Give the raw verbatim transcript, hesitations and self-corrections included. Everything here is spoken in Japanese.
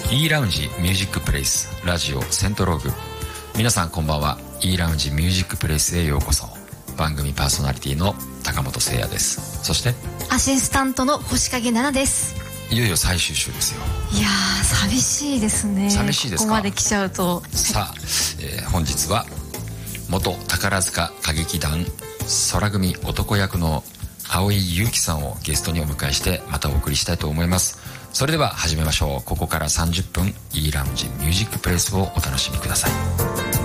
E ラウンジミュージックプレイスラジオセントローグ。皆さんこんばんは。 E ラウンジミュージックプレイスへようこそ。番組パーソナリティの高本誠也です。そしてアシスタントの星影奈々です。 いよいよ最終週ですよ。 いやー寂しいですね。 寂しいですか。 ここまで来ちゃうと。 さあ、えー、本日は元宝塚歌劇団空組男役の蒼井優樹さんをゲストにお迎えしてまたお送りしたいと思います。それでは始めましょう。ここからさんじゅっぷん E ラウンジミュージックプレイスをお楽しみください。